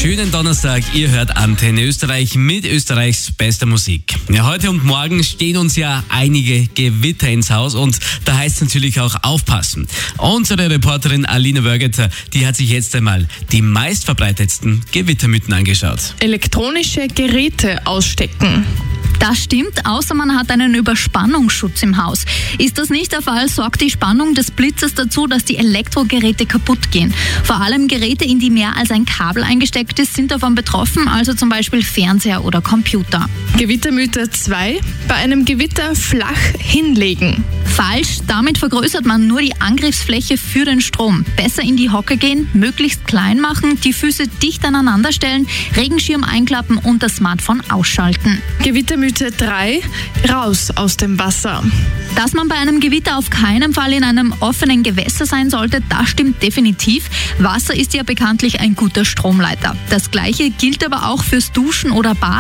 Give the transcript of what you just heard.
Schönen Donnerstag, ihr hört Antenne Österreich mit Österreichs bester Musik. Ja, heute und morgen stehen uns ja einige Gewitter ins Haus und da heißt es natürlich auch aufpassen. Unsere Reporterin Aline Wörgeter, die hat sich jetzt einmal die meistverbreitetsten Gewittermythen angeschaut. Elektronische Geräte ausstecken. Das stimmt, außer man hat einen Überspannungsschutz im Haus. Ist das nicht der Fall, sorgt die Spannung des Blitzes dazu, dass die Elektrogeräte kaputt gehen. Vor allem Geräte, in die mehr als ein Kabel eingesteckt ist, sind davon betroffen, also zum Beispiel Fernseher oder Computer. Gewittermythe 2. Bei einem Gewitter flach hinlegen. Falsch, damit vergrößert man nur die Angriffsfläche für den Strom. Besser in die Hocke gehen, möglichst klein machen, die Füße dicht aneinander stellen, Regenschirm einklappen und das Smartphone ausschalten. Gewittermythe 3. Raus aus dem Wasser. Dass man bei einem Gewitter auf keinen Fall in einem offenen Gewässer sein sollte, das stimmt definitiv. Wasser ist ja bekanntlich ein guter Stromleiter. Das Gleiche gilt aber auch fürs Duschen oder Baden.